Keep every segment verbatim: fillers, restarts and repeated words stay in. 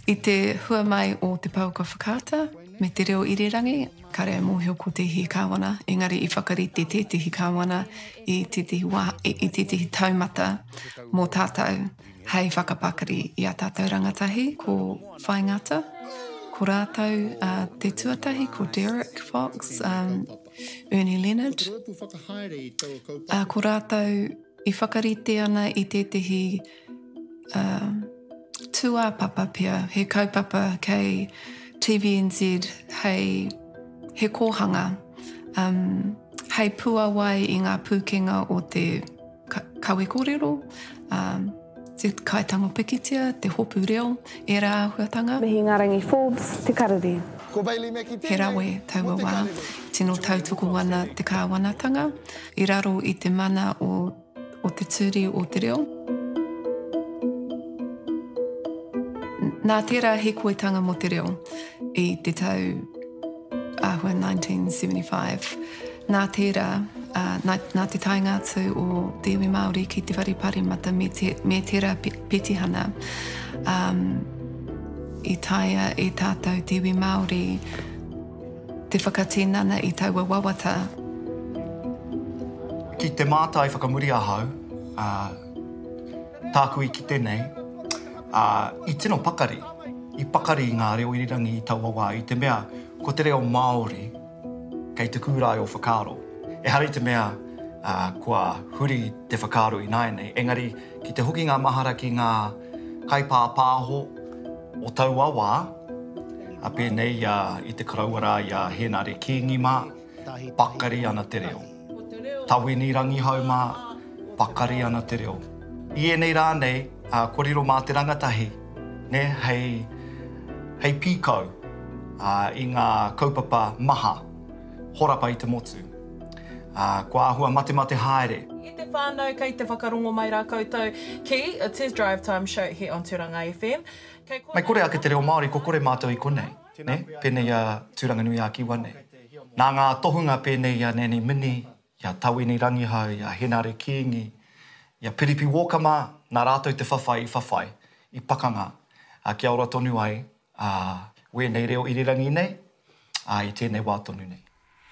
I te hua mai o te pauka whakata, me te reo irirangi, kare mōhio ko te hi kāwana, engari I whakarite te te hi kāwana I te te wā, I te te taumata mō tātou hei whakapakari I a tātou rangatahi ko whaingata. Ko rātou uh, te tuatahi ko Derek Fox, um, Ernie Leonard. Uh, ko rātou I whakarite ana I te tehi uh, tua papa pia, he kaupapa kei T V N Z, hei he kōhanga, um, hei pua wai I ngā pūkenga o te ka kawe kōrero, um, te kaitango pikitia, te hopu reo, e rā huatanga. Mihi ngarangi Forbes, te karere. He rawe taua wā, tino tautoko ana te kāwanatanga, I raro I te mana o, o te tūri o te reo. Nā tērā he koetanga mo te reo I te tau ahua nineteen seventy-five. Nā tērā, uh, nā, nā te taingātu o te iwi Māori ki te whariparimata me, te, me tērā petihana. Um, I taia e tātou te iwi Māori, te whakatinana I taua wawata. Ki te mātai whakamuri ahau, uh, tāku I ki tēnei, uh, I tino pakari, I pakari I ngā reo irirangi I taua wā, I te mea, ko te reo Māori, kei te kūrai o whakaaro. E hari te mea, uh, kua huri te whakaaro I naenei, engari ki te hoki ngā mahara ki ngā kaipāpāho o taua wā, a pēnei uh, I te karauara I a Henare Kīngima, pakari ana te reo. Tawini rangi hauma, pakari ana te reo. I enei rānei, uh, korero mā te rangatahi, ne, hei, hei pīkau uh, I ngā kaupapa maha, horapa I te motu. Uh, kua ahua mate mate haere. I te whānau kei te whakarongo mai rā koutou ki a Test Drive Time show here on Turanga F M. Mai kore ake te reo Māori, ko kore mātou I konei, ne? Pēnei a Turanga Nui a Kiwa nei. Nā ngā tohunga pēnei a Nene Mini, ia Tawini Rangihau, ia Henare Kīngi, ia Piripi Wokama, nā rātou te whawhai I whawhai, I pakanga. Uh, kia ora tonu ai, uh, we nei reo irirangi nei, uh, I tēnei wā tonu nei.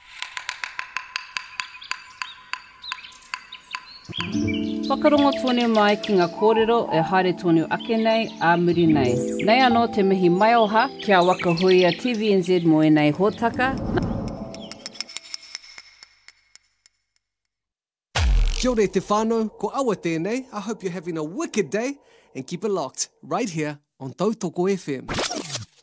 Whakarongo tōne mai ki ngā kōrero e haere tōnu ake nei, a muri nei. Nei anō te mihi mai oha, kia waka hui a T V N Z mo e nei hōtaka. Kia ora te whānau, ko awa tēnei. I hope you're having a wicked day and keep it locked right here on Tautoko F M.